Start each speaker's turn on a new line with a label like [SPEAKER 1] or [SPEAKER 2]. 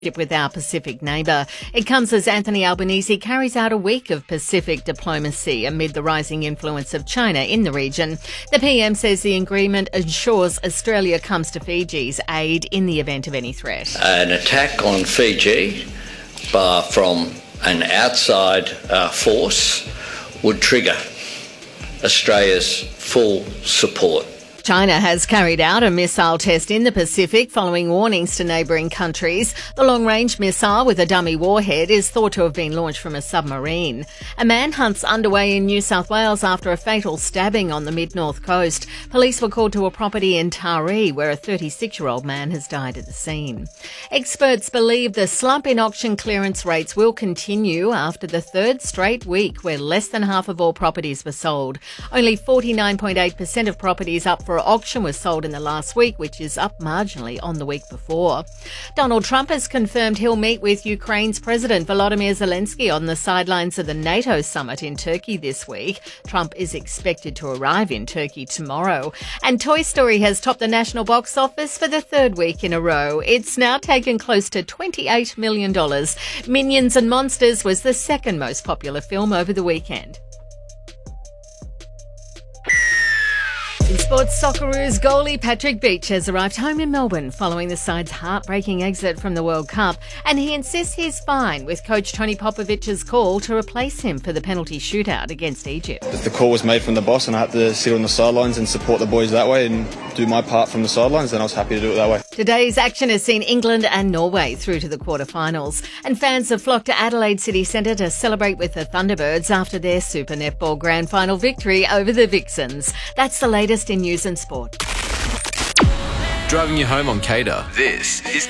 [SPEAKER 1] with our Pacific neighbour. It comes as Anthony Albanese carries out a week of Pacific diplomacy amid the rising influence of China in the region. The PM says the agreement ensures Australia comes to Fiji's aid in the event of any threat.
[SPEAKER 2] An attack on Fiji from an outside force would trigger Australia's full support.
[SPEAKER 1] China has carried out a missile test in the Pacific following warnings to neighbouring countries. The long-range missile with a dummy warhead is thought to have been launched from a submarine. A manhunt's underway in New South Wales after a fatal stabbing on the mid-north coast. Police were called to a property in Taree where a 36-year-old man has died at the scene. Experts believe the slump in auction clearance rates will continue after the third straight week where less than half of all properties were sold. Only 49.8% of properties up for auction was sold in the last week, which is up marginally on the week before. Donald Trump has confirmed he'll meet with Ukraine's President Volodymyr Zelensky on the sidelines of the NATO summit in Turkey this week. Trump is expected to arrive in Turkey tomorrow. And Toy Story has topped the national box office for the third week in a row. It's now taken close to $28 million. Minions and Monsters was the second most popular film over the weekend. In sports, Socceroos goalie Patrick Beach has arrived home in Melbourne following the side's heartbreaking exit from the World Cup, and he insists he's fine with coach Tony Popovic's call to replace him for the penalty shootout against Egypt.
[SPEAKER 3] The call was made from the boss and I had to sit on the sidelines and support the boys that way and do my part from the sidelines, and I was happy to do it that way.
[SPEAKER 1] Today's action has seen England and Norway through to the quarterfinals, and fans have flocked to Adelaide City Centre to celebrate with the Thunderbirds after their Super Netball Grand Final victory over the Vixens. That's the latest in news and sport.
[SPEAKER 4] Driving you home on Cater. This is